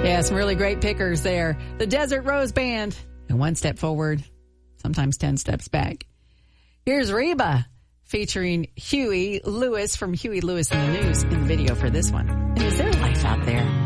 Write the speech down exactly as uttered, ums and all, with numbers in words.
Yeah, some really great pickers there. The Desert Rose Band. And one step forward, sometimes ten steps back. Here's Reba featuring Huey Lewis from Huey Lewis in the News in the video for this one. And is there life out there?